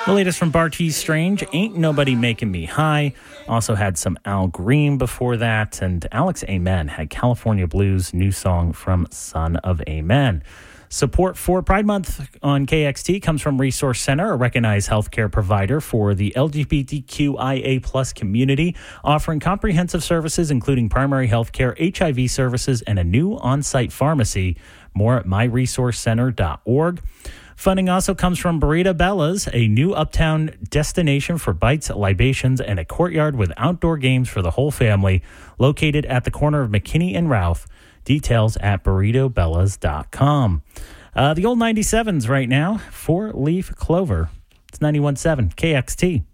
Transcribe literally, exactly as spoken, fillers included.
The latest from Bartees Strange, Ain't Nobody Making Me High. Also had some Al Green before that. And Alex Amen had California Blues, new song from Son of Amen. Support for Pride Month on K X T comes from Resource Center, a recognized healthcare provider for the L G B T Q I A plus community, offering comprehensive services including primary healthcare, H I V services, and a new on-site pharmacy. More at my resource center dot org. Funding also comes from Burrito Bella's, a new uptown destination for bites, libations, and a courtyard with outdoor games for the whole family, located at the corner of McKinney and Routh. Details at burrito bellas dot com. Uh, the old ninety-sevens right now, Four Leaf Clover. It's ninety-one point seven K X T.